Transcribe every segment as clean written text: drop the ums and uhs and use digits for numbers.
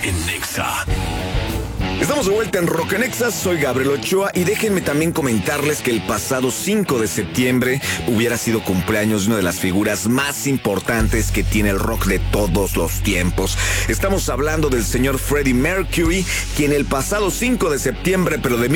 en Nexa. Estamos de vuelta en Rock en Exa, soy Gabriel Ochoa y déjenme también comentarles que el pasado 5 de septiembre hubiera sido cumpleaños de una de las figuras más importantes que tiene el rock de todos los tiempos. Estamos hablando del señor Freddie Mercury, quien el pasado 5 de septiembre, pero de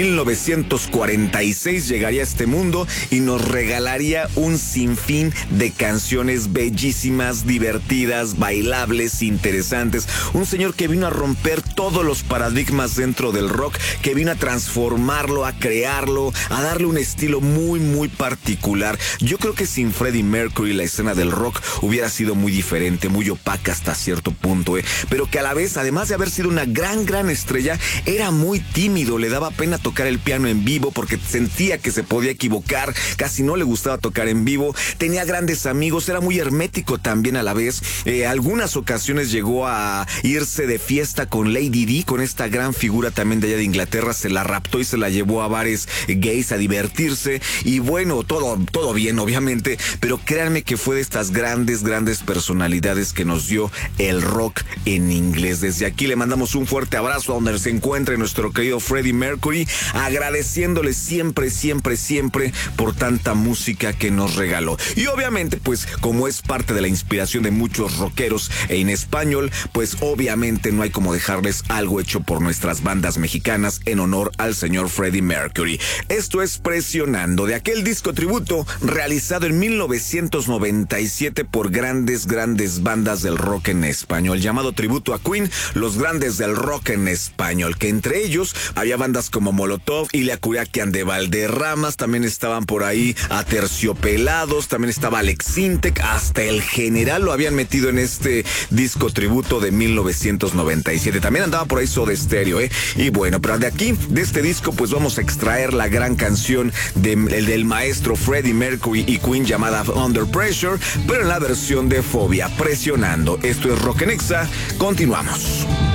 1946, llegaría a este mundo y nos regalaría un sinfín de canciones bellísimas, divertidas, bailables, interesantes. Un señor que vino a romper todos los paradigmas dentro del rock, que vino a transformarlo, a crearlo, a darle un estilo muy, muy particular. Yo creo que sin Freddie Mercury la escena del rock hubiera sido muy diferente, muy opaca hasta cierto punto, pero que a la vez, además de haber sido una gran estrella, era muy tímido, le daba pena tocar el piano en vivo porque sentía que se podía equivocar, casi no le gustaba tocar en vivo, tenía grandes amigos, era muy hermético también a la vez. Algunas ocasiones llegó a irse de fiesta con Lady Di, con esta gran figura también de allá de Inglaterra, se la raptó y se la llevó a bares gays a divertirse, y bueno, todo bien obviamente, pero créanme que fue de estas grandes personalidades que nos dio el rock en inglés. Desde aquí le mandamos un fuerte abrazo a donde se encuentre nuestro querido Freddie Mercury, agradeciéndole siempre por tanta música que nos regaló. Y obviamente, pues como es parte de la inspiración de muchos rockeros en español, pues obviamente no hay como dejarles algo hecho por nuestras bandas mexicanas en honor al señor Freddie Mercury. Esto es Presionando, de aquel disco tributo realizado en 1997 por grandes bandas del rock en español, llamado tributo a Queen, los grandes del rock en español, que entre ellos había bandas como Molotov, Ilia Kuriaki and the Valderramas, también estaban por ahí Aterciopelados, también estaba Alex Intec, hasta El General lo habían metido en este disco tributo de 1997. También andaba por ahí Soda Stereo, Y bueno, pero de aquí, de este disco, pues vamos a extraer la gran canción del maestro Freddie Mercury y Queen llamada Under Pressure, pero en la versión de Fobia, Presionando. Esto es Rock en Exa, continuamos.